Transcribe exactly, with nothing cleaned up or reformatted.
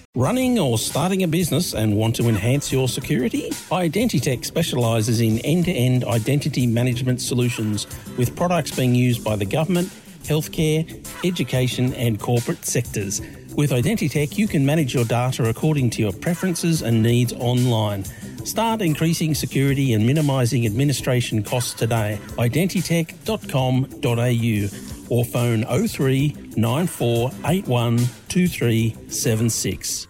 Running or starting a business and want to enhance your security? Identitech specialises in end-to-end identity management solutions with products being used by the government, healthcare, education and corporate sectors. With Identitech, you can manage your data according to your preferences and needs online. Start increasing security and minimising administration costs today. identitech dot com dot a u or phone oh three nine four eight one two three seven six.